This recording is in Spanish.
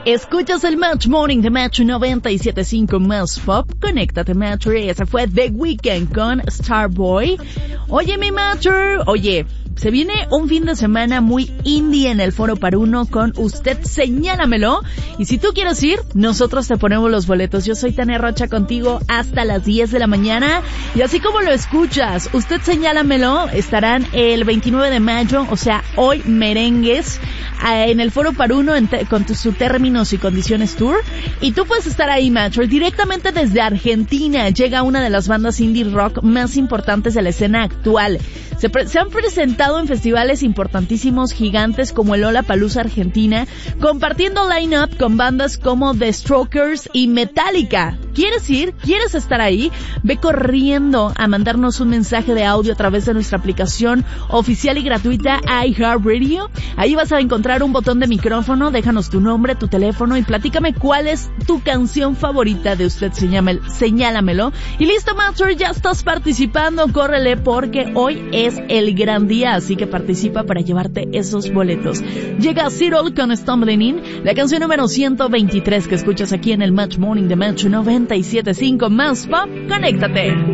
Escuchas el Match Morning de Match 97.5 más Pop. Conéctate, Matcher. Ese fue The Weeknd con Starboy. Oye, mi Matcher. Oye, se viene un fin de semana muy indie en el Foro Par Uno con Usted Señálamelo. Y si tú quieres ir, nosotros te ponemos los boletos. Yo soy Tania Rocha contigo hasta las 10 de la mañana. Y así como lo escuchas, Usted Señálamelo, estarán el 29 de mayo, o sea, hoy merengues, en el Foro Par Uno con sus términos y condiciones tour. Y tú puedes estar ahí, Matcher. Directamente desde Argentina llega una de las bandas indie rock más importantes de la escena actual. Se han presentado en festivales importantísimos, gigantes como el Lollapalooza Argentina, compartiendo line-up con bandas como The Strokers y Metallica. ¿Quieres ir? ¿Quieres estar ahí? Ve corriendo a mandarnos un mensaje de audio a través de nuestra aplicación oficial y gratuita iHeartRadio. Ahí vas a encontrar un botón de micrófono, déjanos tu nombre, tu teléfono y platícame cuál es tu canción favorita de Usted Señálamelo. Y listo, Master, ya estás participando, córrele porque hoy es el gran día, así que participa para llevarte esos boletos. Llega Cyril con Stumbling In, la canción número 123 que escuchas aquí en el Match Morning de Match 97.5 más Pop. Conéctate.